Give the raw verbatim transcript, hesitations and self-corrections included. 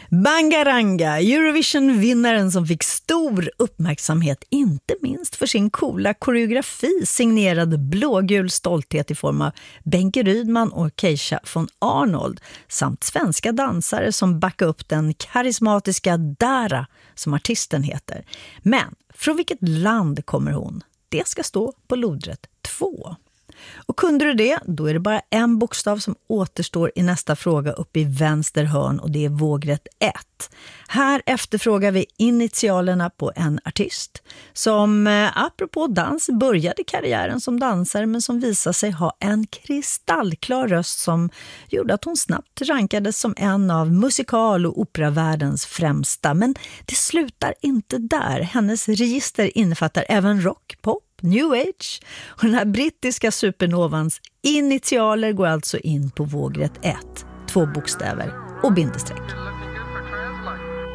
Bangaranga, Eurovision-vinnaren som fick stor uppmärksamhet, inte minst för sin coola koreografi signerad blågul stolthet i form av Benke Rydman och Keisha von Arnold, samt svenska dansare som backar upp den karismatiska Dara, som artisten heter. Men från vilket land kommer hon? Det ska stå på lodrätt två. Och kunde du det, då är det bara en bokstav som återstår i nästa fråga uppe i vänster hörn, och det är vågrätt ett. Här efterfrågar vi initialerna på en artist som apropå dans började karriären som dansare, men som visade sig ha en kristallklar röst som gjorde att hon snabbt rankades som en av musikal- och operavärldens främsta. Men det slutar inte där. Hennes register innefattar även rock, pop, New Age, och den här brittiska supernovans initialer går alltså in på vågrätt ett, två bokstäver och bindestreck.